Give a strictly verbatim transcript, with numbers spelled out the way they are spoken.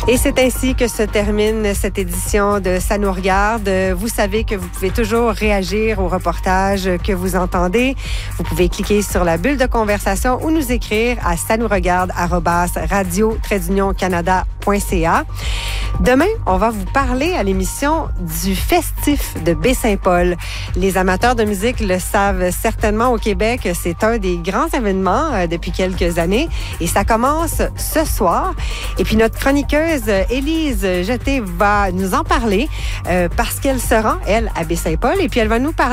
Et c'est ainsi que se termine cette édition de Ça nous regarde. Vous savez que vous pouvez toujours réagir au reportage que vous entendez. Vous pouvez cliquer sur la bulle de conversation ou nous écrire à ça nous regarde arobase radio trait d'union canada point c a. Demain, on va vous parler à l'émission du Festif de Baie-Saint-Paul. Les amateurs de musique le savent certainement au Québec. C'est un des grands événements euh, depuis quelques années et ça commence ce soir. Et puis notre chroniqueuse Élise Jeté va nous en parler euh, parce qu'elle se rend, elle, à Baie-Saint-Paul et puis elle va nous parler